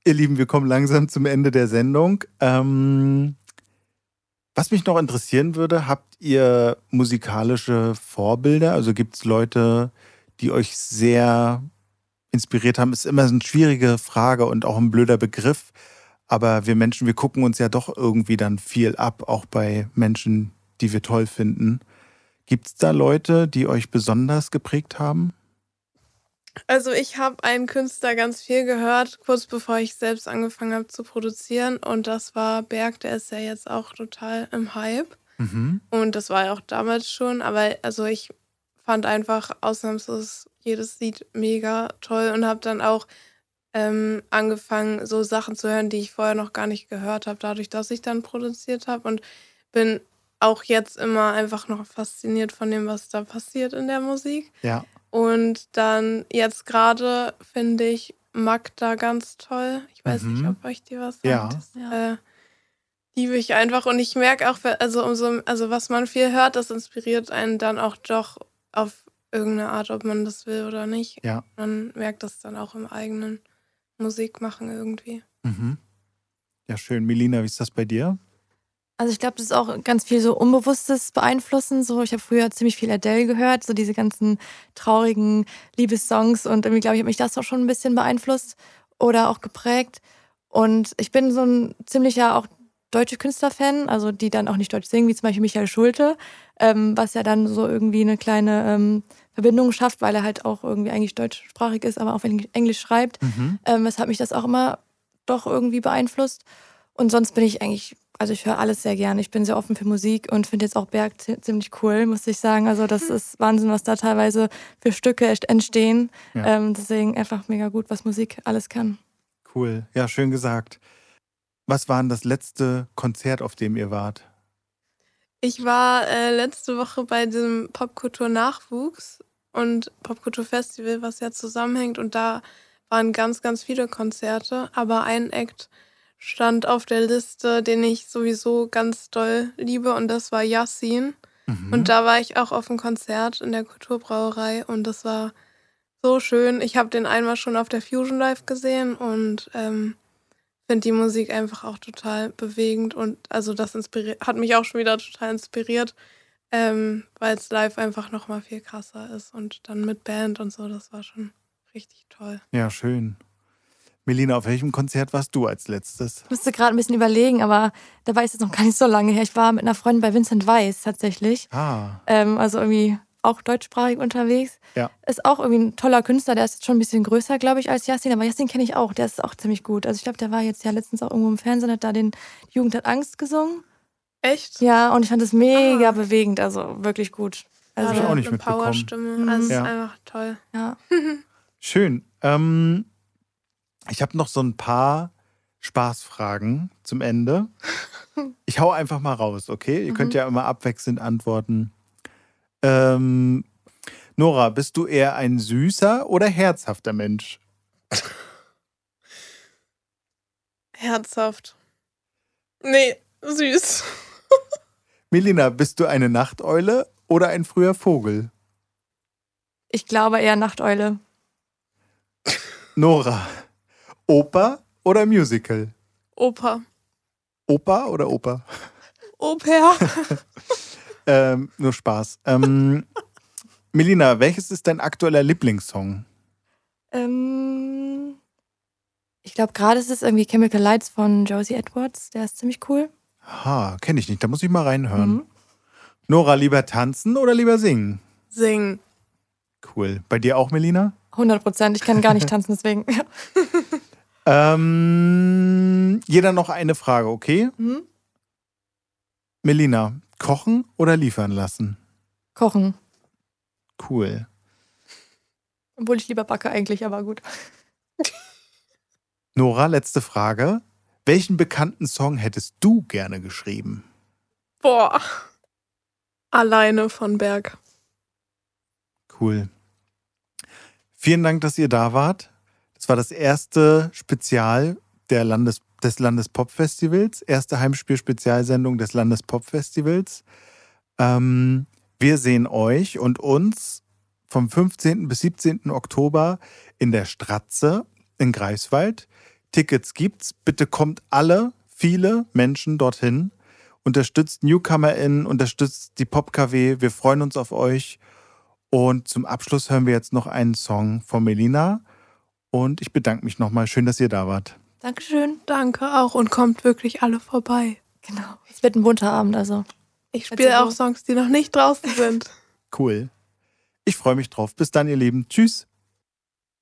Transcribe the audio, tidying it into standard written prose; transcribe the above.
Ihr Lieben, wir kommen langsam zum Ende der Sendung. Was mich noch interessieren würde, habt ihr musikalische Vorbilder? Also gibt es Leute, die euch sehr inspiriert haben? Ist immer so eine schwierige Frage und auch ein blöder Begriff. Aber wir Menschen, wir gucken uns ja doch irgendwie dann viel ab, auch bei Menschen, die wir toll finden. Gibt es da Leute, die euch besonders geprägt haben? Also ich habe einen Künstler ganz viel gehört, kurz bevor ich selbst angefangen habe zu produzieren. Und das war Berg, der ist ja jetzt auch total im Hype. Mhm. Und das war ja auch damals schon. Aber also ich fand einfach ausnahmslos jedes Lied mega toll und habe dann auch angefangen, so Sachen zu hören, die ich vorher noch gar nicht gehört habe, dadurch, dass ich dann produziert habe. Und bin auch jetzt immer einfach noch fasziniert von dem, was da passiert in der Musik. Ja. Und dann jetzt gerade finde ich Magda ganz toll. Ich weiß nicht, Mhm. ob euch die was sagt. Ja. Das liebe ich einfach. Und ich merke auch, also was man viel hört, das inspiriert einen dann auch doch auf irgendeine Art, ob man das will oder nicht. Ja. Man merkt das dann auch im eigenen Musikmachen irgendwie. Mhm. Ja, schön. Melina, wie ist das bei dir? Also ich glaube, das ist auch ganz viel so unbewusstes Beeinflussen. So, ich habe früher ziemlich viel Adele gehört, so diese ganzen traurigen Liebessongs und irgendwie glaube ich, hat mich das auch schon ein bisschen beeinflusst oder auch geprägt. Und ich bin so ein ziemlicher auch deutsche Künstlerfan, also die dann auch nicht deutsch singen, wie zum Beispiel Michael Schulte, was ja dann so irgendwie eine kleine Verbindung schafft, weil er halt auch irgendwie eigentlich deutschsprachig ist, aber auf Englisch schreibt. Mhm. Weshalb mich das auch immer doch irgendwie beeinflusst. Und sonst bin ich eigentlich, also ich höre alles sehr gerne. Ich bin sehr offen für Musik und finde jetzt auch Berg ziemlich cool, muss ich sagen. Also das ist Wahnsinn, was da teilweise für Stücke entstehen. Ja. Deswegen einfach mega gut, was Musik alles kann. Cool. Ja, schön gesagt. Was war denn das letzte Konzert, auf dem ihr wart? Ich war letzte Woche bei dem Popkultur-Nachwuchs und Popkultur-Festival, was ja zusammenhängt. Und da waren ganz, ganz viele Konzerte. Aber ein Act stand auf der Liste, den ich sowieso ganz doll liebe. Und das war Yassin. Mhm. Und da war ich auch auf einem Konzert in der Kulturbrauerei. Und das war so schön. Ich habe den einmal schon auf der Fusion Live gesehen und finde die Musik einfach auch total bewegend und also das hat mich auch schon wieder total inspiriert, weil es live einfach nochmal viel krasser ist und dann mit Band und so, das war schon richtig toll. Ja, schön. Melina, auf welchem Konzert warst du als letztes? Ich musste gerade ein bisschen überlegen, aber da war es jetzt noch gar nicht so lange her. Ich war mit einer Freundin bei Vincent Weiss tatsächlich. Ah. Also irgendwie auch deutschsprachig unterwegs. Ja. Ist auch irgendwie ein toller Künstler, der ist jetzt schon ein bisschen größer, glaube ich, als Yassin. Aber Yassin kenne ich auch, der ist auch ziemlich gut. Also ich glaube, der war jetzt ja letztens auch irgendwo im Fernsehen, hat da den Jugend hat Angst gesungen. Echt? Ja, und ich fand es mega bewegend, also wirklich gut. Also, Hab ich auch nicht eine mitbekommen. Powerstimme, also es Ja. ist einfach toll. Ja. Schön. Ich habe noch so ein paar Spaßfragen zum Ende. Ich hau einfach mal raus, okay? Ihr könnt ja immer abwechselnd antworten. Nora, bist du eher ein süßer oder herzhafter Mensch? Herzhaft. Nee, süß. Melina, bist du eine Nachteule oder ein früher Vogel? Ich glaube eher Nachteule. Nora, Oper oder Musical? Oper. Opa oder Oper? Oper. Nur Spaß. Melina, welches ist dein aktueller Lieblingssong? Ich glaube, gerade ist es irgendwie Chemical Lights von Josie Edwards. Der ist ziemlich cool. Ha, kenne ich nicht. Da muss ich mal reinhören. Nora, lieber tanzen oder lieber singen? Singen. Cool. Bei dir auch, Melina? 100%. Ich kann gar nicht tanzen, deswegen. Jeder noch eine Frage, okay? Melina, kochen oder liefern lassen? Kochen. Cool. Obwohl ich lieber backe eigentlich, aber gut. Nora, letzte Frage. Welchen bekannten Song hättest du gerne geschrieben? Boah. Alleine von Berg. Cool. Vielen Dank, dass ihr da wart. Das war das erste Spezial des Landespop-Festivals. Erste Heimspiel-Spezialsendung des Landespop-Festivals. Wir sehen euch und uns vom 15. bis 17. Oktober in der Stratze in Greifswald. Tickets gibt's. Bitte kommt alle, viele Menschen dorthin. Unterstützt NewcomerInnen, unterstützt die Pop-KW. Wir freuen uns auf euch. Und zum Abschluss hören wir jetzt noch einen Song von Melina. Und ich bedanke mich nochmal. Schön, dass ihr da wart. Dankeschön. Danke auch und kommt wirklich alle vorbei. Genau. Es wird ein bunter Abend, also. Ich spiele auch Songs, die noch nicht draußen sind. Cool. Ich freue mich drauf. Bis dann, ihr Lieben. Tschüss.